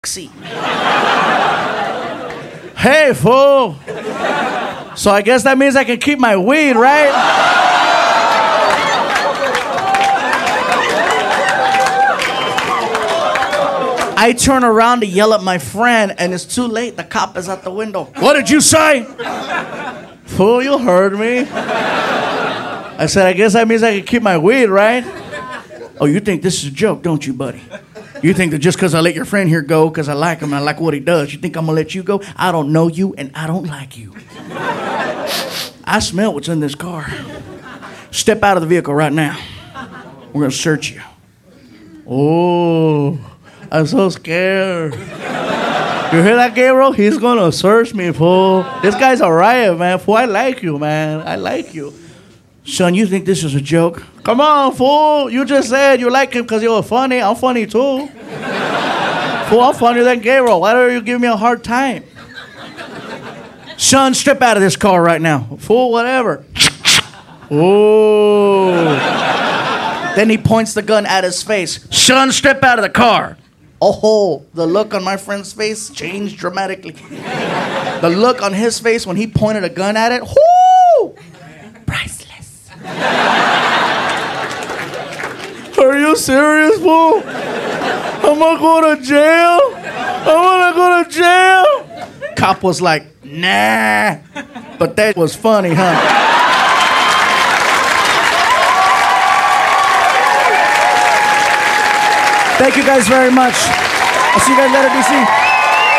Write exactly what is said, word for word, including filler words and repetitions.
seat. Hey, fool. So I guess that means I can keep my weed, right? I turn around to yell at my friend, and it's too late. The cop is at the window. What did you say? Fool, you heard me. I said, I guess that means I can keep my weed, right? Oh, you think this is a joke, don't you, buddy? You think that just because I let your friend here go, because I like him and I like what he does, you think I'm going to let you go? I don't know you, and I don't like you. I smell what's in this car. Step out of the vehicle right now. We're going to search you. Oh, I'm so scared. You hear that, Gabriel? He's going to search me, fool. This guy's a riot, man. Fool, I like you, man. I like you. Son, you think this is a joke? Come on, fool. You just said you like him because you were funny. I'm funny, too. Fool, I'm funnier than Gabriel. Why are you giving me a hard time? Son, step out of this car right now. Fool, whatever. Oh. Then he points the gun at his face. Son, step out of the car. Oh, the look on my friend's face changed dramatically. The look on his face when he pointed a gun at it, whoo! Priceless. Are you serious, fool? I'm gonna go to jail? I'm gonna go to jail? Cop was like, nah. But that was funny, huh? Thank you guys very much. I'll see you guys later, D C.